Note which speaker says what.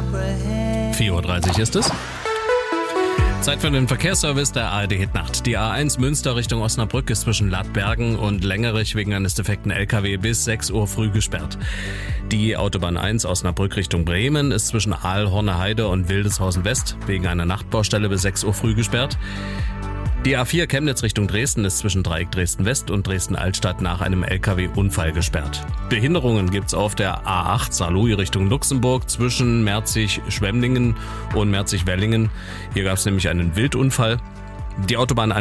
Speaker 1: 4:30 Uhr ist es. Zeit für den Verkehrsservice der ARD Hitnacht. Die A1 Münster Richtung Osnabrück ist zwischen Ladbergen und Längerich wegen eines defekten LKW bis 6 Uhr früh gesperrt. Die Autobahn 1 Osnabrück Richtung Bremen ist zwischen Aal, Horneheide und Wildeshausen West wegen einer Nachtbaustelle bis 6 Uhr früh gesperrt. Die A4 Chemnitz Richtung Dresden ist zwischen Dreieck Dresden West und Dresden Altstadt nach einem LKW-Unfall gesperrt. Behinderungen gibt's auf der A8 Saarlouis Richtung Luxemburg zwischen Merzig-Schwemmlingen und Merzig-Wellingen. Hier gab's nämlich einen Wildunfall. Die Autobahn